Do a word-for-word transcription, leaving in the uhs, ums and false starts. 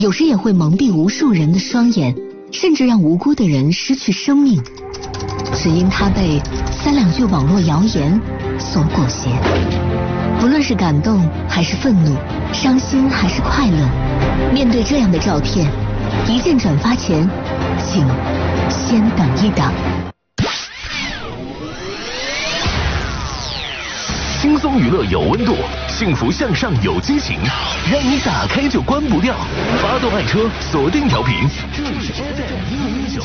有时也会蒙蔽无数人的双眼，甚至让无辜的人失去生命，只因他被三两句网络谣言所裹挟。不论是感动还是愤怒，伤心还是快乐，面对这样的照片，一键转发前，请先等一等。 轻松娱乐有温度，幸福向上有激情，让你打开就关不掉。发动爱车，锁定调频，这里是 F M 一零一九。